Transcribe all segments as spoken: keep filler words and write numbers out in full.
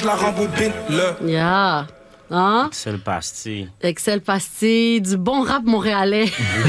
je la rembobine, le. Yeah. Hein? Excel Pastille. Excel Pastille, du bon rap montréalais.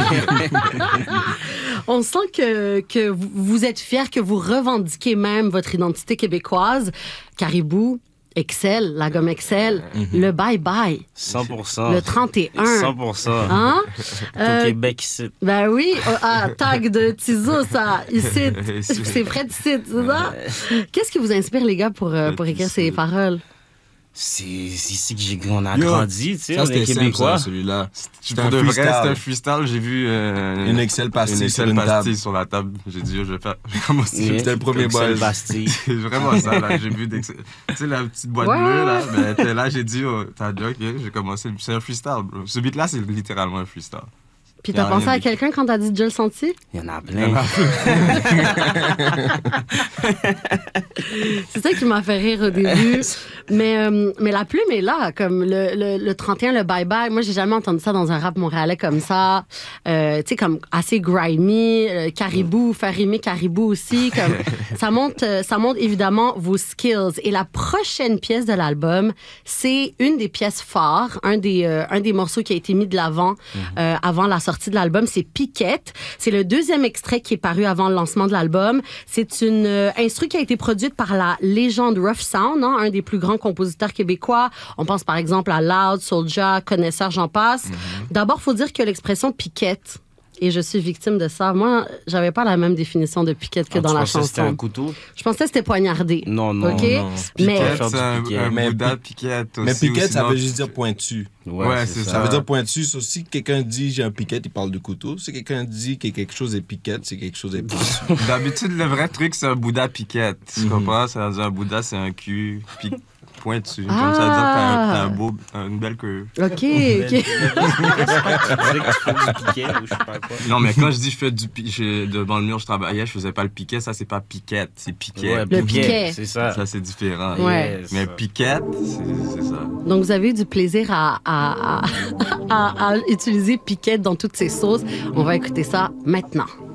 On sent que, que vous êtes fiers, que vous revendiquez même votre identité québécoise. Caribou, Excel, la gomme Excel, mm-hmm. le bye-bye. cent pour cent. Le trente et un. cent pour cent. Hein? Au euh, Québec, ici. Ben oui, ah, tag de Tizo, ça, ici, c'est près d'ici, c'est ça? Qu'est-ce qui vous inspire, les gars, pour, pour écrire ces paroles? C'est ici que j'ai on a Yo, grandi, tu sais, on est Québécois. Ça, celui-là. C'était un, freestyle. C'était un freestyle. J'ai vu euh, une Excel pastille, une Excel sur, pastille une sur la table. J'ai dit, je vais faire. J'ai commencé. Yeah, c'était le premier Excel pastille. C'est vraiment ça, là. J'ai vu d'Excel. Tu sais, la petite boîte ouais. bleue, là. Ben, t'es là, j'ai dit, oh, t'as dit, ok, j'ai commencé. C'est un freestyle, bro. Ce beat-là, c'est littéralement un freestyle. Puis t'as pensé à quelqu'un quand t'as dit Dieu le senti? Il y en a plein. C'est ça qui m'a fait rire au début. Mais, euh, mais la plume est là, comme le, le, le trente et un, le bye-bye. Moi, j'ai jamais entendu ça dans un rap montréalais comme ça. Euh, tu sais, comme assez grimy, euh, caribou, faire rimer caribou aussi. Comme, ça, montre, ça montre évidemment vos skills. Et la prochaine pièce de l'album, c'est une des pièces phares, un des, euh, un des morceaux qui a été mis de l'avant mm-hmm. euh, avant la sortie de l'album, c'est Piquette. C'est le deuxième extrait qui est paru avant le lancement de l'album. C'est une euh, instru qui a été produite par la légende Rough Sound, hein, un des plus grands compositeurs québécois. On pense par exemple à Loud, Soulja, Connaisseur, j'en passe. Mm-hmm. D'abord, il faut dire que l'expression Piquette, et je suis victime de ça. Moi, j'avais pas la même définition de piquette que ah, dans la chanson. C'était un couteau? Je pensais que c'était poignardé. Non, non, okay? non. Piquette, c'est un, un mais Bouddha piquette aussi. Mais piquette, ça sinon... veut juste dire pointu. Ouais, ouais c'est ça. Ça veut dire pointu. So, si quelqu'un dit j'ai un piquette, il parle de couteau. Si quelqu'un dit que quelque chose est piquette, c'est quelque chose est pointu. D'habitude, le vrai truc, c'est un Bouddha piquette. Tu mm-hmm. comprends? Ça veut dire un Bouddha, c'est un cul piquette. Pointu. Ah. Comme ça, veut dire que t'as, un, t'as un beau, une belle queue. OK, OK. Non, mais quand je dis je fais du piquet, devant le mur, je travaillais, je faisais pas le piquet, ça, c'est pas piquette, c'est piquet. Ouais, le piquet. C'est ça. Ça, c'est différent. Ouais. Yes. Mais piquette, c'est, c'est ça. Donc, vous avez eu du plaisir à, à, à, à, à utiliser piquette dans toutes ses sauces. On va écouter ça maintenant.